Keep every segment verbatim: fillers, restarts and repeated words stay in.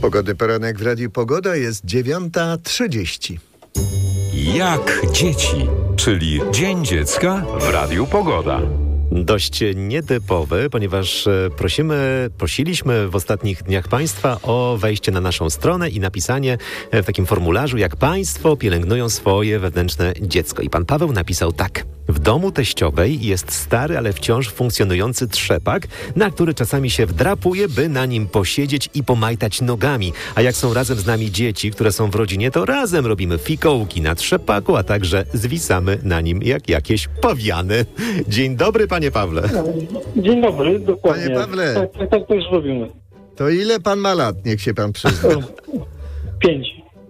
Pogodny poranek w Radiu Pogoda, jest dziewiąta trzydzieści. Jak dzieci, czyli Dzień Dziecka w Radiu Pogoda. Dość nietypowy, ponieważ prosimy, prosiliśmy w ostatnich dniach Państwa o wejście na naszą stronę i napisanie w takim formularzu, jak Państwo pielęgnują swoje wewnętrzne dziecko. I Pan Paweł napisał tak. W domu teściowej jest stary, ale wciąż funkcjonujący trzepak, na który czasami się wdrapuje, by na nim posiedzieć i pomajtać nogami. A jak są razem z nami dzieci, które są w rodzinie, to razem robimy fikołki na trzepaku, a także zwisamy na nim jak jakieś pawiany. Dzień dobry, Panie Pawle. Dzień dobry, dokładnie. Panie Pawle. Tak, tak, tak też robimy. To ile pan ma lat? Niech się pan przyzna. Pięć.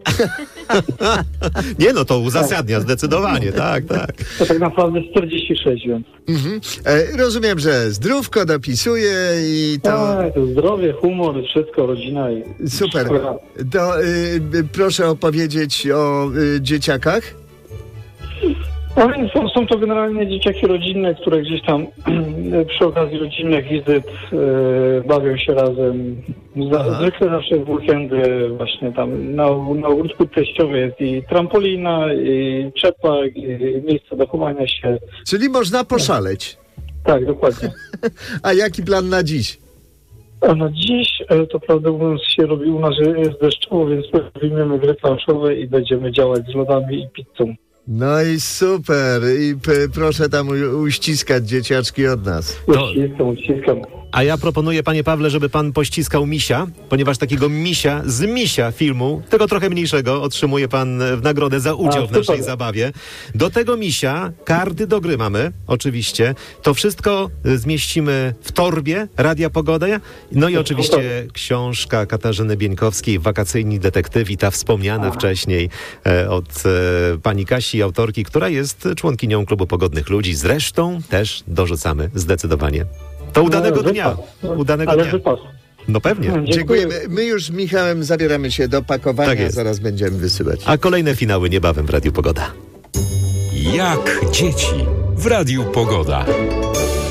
Nie no, to uzasadnia zdecydowanie, tak, tak. To tak naprawdę czterdzieści sześć, więc... Mhm. E, rozumiem, że zdrówko dopisuje i to... Tak, to zdrowie, humor, wszystko, rodzina i... Super. To y, y, proszę opowiedzieć o y, dzieciakach. No więc są, są to generalnie dzieciaki rodzinne, które gdzieś tam przy okazji rodzinnych wizyt e, bawią się razem. Za, zwykle zawsze w weekendy właśnie tam na, na ogródku teściowym jest i trampolina, i czepak, i miejsce do chowania się. Czyli można poszaleć. Tak, dokładnie. A jaki plan na dziś? A na dziś, e, to prawdę mówiąc, się robi u nas, że jest deszczowo, więc wyjmiemy gry planszowe i będziemy działać z lodami i pizzą. No i super. I p- proszę tam u- uściskać dzieciaczki od nas. Uściskam, uściskam. A ja proponuję, Panie Pawle, żeby Pan pościskał misia, ponieważ takiego misia z misia filmu, tego trochę mniejszego, otrzymuje Pan w nagrodę za udział A, w naszej super. zabawie. Do tego misia karty do gry mamy, oczywiście. To wszystko zmieścimy w torbie Radia Pogoda. No i oczywiście książka Katarzyny Bieńkowskiej, Wakacyjni detektywi, ta wspomniana wcześniej e, od e, pani Kasi, autorki, która jest członkinią Klubu Pogodnych Ludzi. Zresztą też dorzucamy zdecydowanie. To udanego No, dnia. wypas. Udanego Ale dnia. wypas. No pewnie. Dziękuję. Dziękujemy. My już z Michałem zabieramy się do pakowania, Tak jest. zaraz będziemy wysyłać. A kolejne finały niebawem w Radiu Pogoda. Jak dzieci w Radiu Pogoda.